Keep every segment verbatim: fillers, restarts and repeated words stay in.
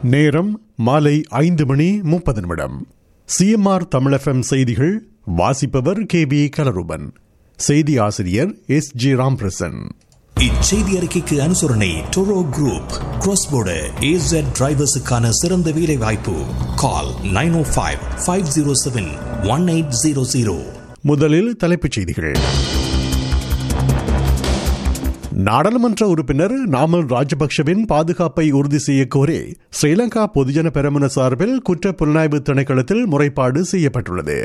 நேரம் மாலை ஐந்து மணி முப்பது நிமிடம். சிஎம்ஆர் தமிழ் எஃப்எம் செய்திகள் வாசிப்பவர் கே பி கலருபன். செய்தி ஆசிரியர் எஸ் ஜி ராம்பிரசன். இச்செய்தி அறிக்கைக்கு அனுசரணை டொரோ குரூப். கிராஸ் போர்டர் ஏசட் டிரைவர்ஸுக்கான சிறந்த வேலை வாய்ப்பு. கால் நைன் ஓ five five zero seven one eight zero zero. முதலில் தலைப்புச் செய்திகள். நாடாளுமன்ற உறுப்பினர் நாமல் ராஜபக்ஷவின் பாதுகாப்பை உறுதி செய்ய கோரி ஸ்ரீலங்கா பொதுஜன பெரமுன சார்பில் குற்ற புலனாய்வு திணைக்களத்தில் முறைப்பாடு செய்யப்பட்டுள்ளது.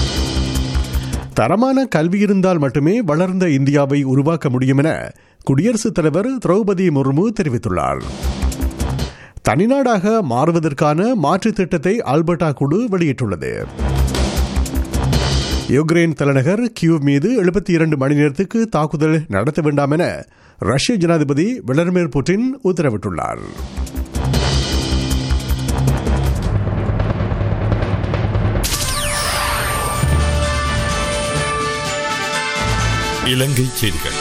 தரமான கல்வி இருந்தால் மட்டுமே வளர்ந்த இந்தியாவை உருவாக்க முடியும் என குடியரசுத் தலைவர் திரௌபதி முர்மு தெரிவித்துள்ளார். தனிநாடாக மாறுவதற்கான மாற்றுத் திட்டத்தை ஆல்பர்டா குழு வெளியிட்டுள்ளது. யுக்ரைன் தலைநகர் கியூவ் மீது எழுபத்தி இரண்டு மணி நேரத்துக்கு தாக்குதல் நடத்த வேண்டாம் என ரஷ்ய ஜனாதிபதி விளாடிமிர் புட்டின் உத்தரவிட்டுள்ளார். இலங்கை செய்திகள்.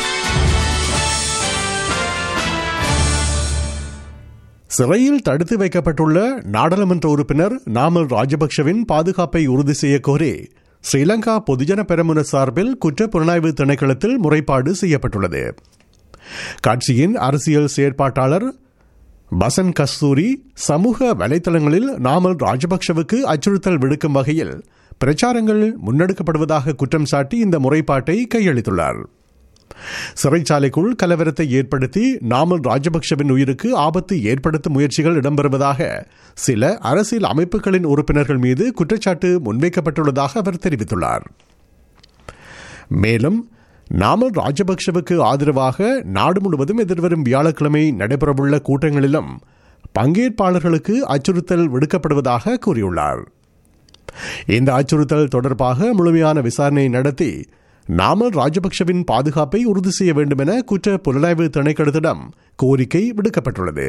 சிறையில் தடுத்து வைக்கப்பட்டுள்ள நாடாளுமன்ற உறுப்பினர் நாமல் ராஜபக்ஷவின் பாதுகாப்பை உறுதி செய்ய கோரி ஸ்ரீலங்கா பொதுஜன பெரமுன சார்பில் குற்ற புலனாய்வு திணைக்களத்தில் முறைப்பாடு செய்யப்பட்டுள்ளது. கட்சியின் அரசியல் செயற்பாட்டாளர் பசன் கஸ்தூரி சமூக வலைதளங்களில் நாமல் ராஜபக்ஷவுக்கு அச்சுறுத்தல் விடுக்கும் வகையில் பிரச்சாரங்கள் முன்னெடுக்கப்படுவதாக குற்றம் சாட்டி இந்த முறைப்பாட்டை கையளித்துள்ளார். சிறைச்சாலைக்குள் கலவரத்தை ஏற்படுத்தி நாமல் ராஜபக்ஷவின் உயிருக்கு ஆபத்து ஏற்படுத்தும் முயற்சிகள் இடம்பெறுவதாக சில அரசியல் அமைப்புகளின் உறுப்பினர்கள் மீது குற்றச்சாட்டு முன்வைக்கப்பட்டுள்ளதாக அவர் தெரிவித்துள்ளார். மேலும் நாமல் ராஜபக்ஷவுக்கு ஆதரவாக நாடு முழுவதும் எதிர்வரும் வியாழக்கிழமை நடைபெறவுள்ள கூட்டங்களிலும் பங்கேற்பாளர்களுக்கு அச்சுறுத்தல் விடுக்கப்படுவதாக கூறியுள்ளார். இந்த அச்சுறுத்தல் தொடர்பாக முழுமையான விசாரணை நடத்தி நாமல் ராஜபக்ஷவின் பாதுகாப்பை உறுதி செய்ய வேண்டும் என குற்ற புலனாய்வு திணைக்களத்திடம் கோரிக்கை விடுக்கப்பட்டுள்ளது.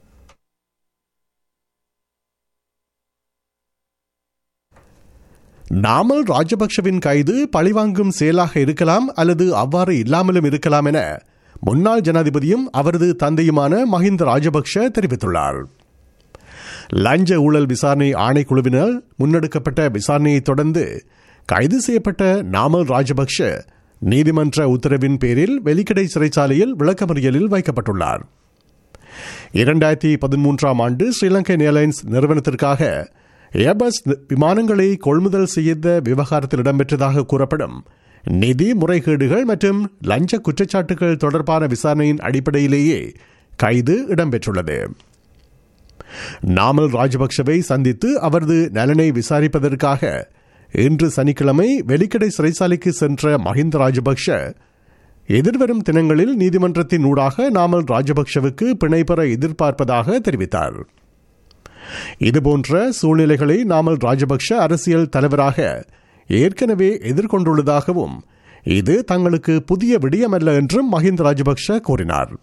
நாமல் ராஜபக்ஷவின் கைது பழிவாங்கும் செயலாக இருக்கலாம் அல்லது அவ்வாறு இல்லாமலும் இருக்கலாம் என முன்னாள் ஜனாதிபதியும் அவரது தந்தையுமான மஹிந்த ராஜபக்ஷ தெரிவித்துள்ளார். லஞ்ச ஊழல் விசாரணை ஆணைக்குழுவினால் முன்னெடுக்கப்பட்ட விசாரணையை தொடர்ந்து கைது செய்யப்பட்ட நாமல் ராஜபக்ஷ நீதிமன்ற உத்தரவின் பேரில் வெலிக்கடை சிறைச்சாலையில் விளக்கமறியலில் வைக்கப்பட்டுள்ளார். இரண்டாயிரத்தி பதிமூன்றாம் ஆண்டு ஸ்ரீலங்கன் ஏர்லைன்ஸ் நிறுவனத்திற்காக ஏர்பஸ் விமானங்களை கொள்முதல் செய்த விவகாரத்தில் இடம்பெற்றதாக கூறப்படும் நிதி முறைகேடுகள் மற்றும் லஞ்ச குற்றச்சாட்டுகள் தொடர்பான விசாரணையின் அடிப்படையிலேயே கைது இடம்பெற்றுள்ளது. நாமல் ராஜபக்ஷவை சந்தித்து அவரது நலனை விசாரிப்பதற்காக இன்று சனிக்கிழமை வெலிக்கடை சிறைச்சாலைக்கு சென்ற மஹிந்த ராஜபக்ஷ எதிர்வரும் தினங்களில் நீதிமன்றத்தின் ஊடாக நாமல் ராஜபக்ஷவுக்கு பிணை பெற எதிர்பார்ப்பதாக தெரிவித்தார். இதுபோன்ற சூழ்நிலைகளை நாமல் ராஜபக்ஷ அரசியல் தலைவராக ஏற்கனவே எதிர்கொண்டுள்ளதாகவும் இது தங்களுக்கு புதிய விடயமல்ல என்றும் மஹிந்த ராஜபக்ஷ கூறினார்.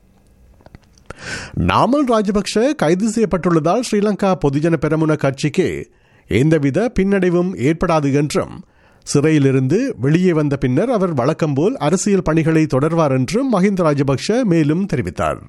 நாமல் ராஜபக்ஷ கைது செய்யப்பட்டுள்ளதால் ஸ்ரீலங்கா பொதுஜன பெரமுன கட்சிக்கு எந்தவித பின்னடைவும் ஏற்படாது என்றும் சிறையிலிருந்து வெளியே வந்த பின்னர் அவர் வழக்கம்போல் அரசியல் பணிகளை தொடர்வார் என்றும் மஹிந்த ராஜபக்ஷ மேலும் தெரிவித்தார்.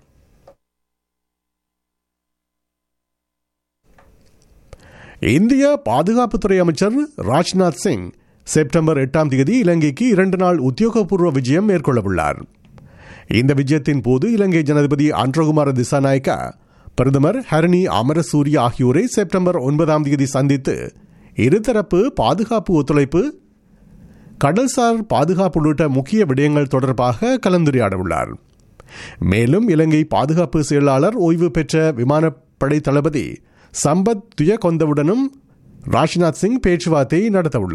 இந்திய பாதுகாப்புத்துறை அமைச்சர் ராஜ்நாத் சிங் செப்டம்பர் எட்டாம் தேதி இலங்கைக்கு இரண்டு நாள் உத்தியோகபூர்வ விஜயம் மேற்கொள்ளவுள்ளார். இந்த விஜயத்தின் போது இலங்கை ஜனாதிபதி அன்ரகுமார திசாநாயக்கா பிரதமர் ஹரணி அமரசூரிய ஆகியோரை செப்டம்பர் ஒன்பதாம் தேதி சந்தித்து இருதரப்பு பாதுகாப்பு ஒத்துழைப்பு, கடல்சார் பாதுகாப்பு உள்ளிட்ட முக்கிய விடயங்கள் தொடர்பாக கலந்துரையாடவுள்ளார். மேலும் இலங்கை பாதுகாப்பு செயலாளர் ஓய்வு பெற்ற விமானப்படை தளபதி சம்பத் துயகொந்தவுடனும் ராஜ்நாத் சிங் பேச்சுவார்த்தை நடத்தவுள்ளார்.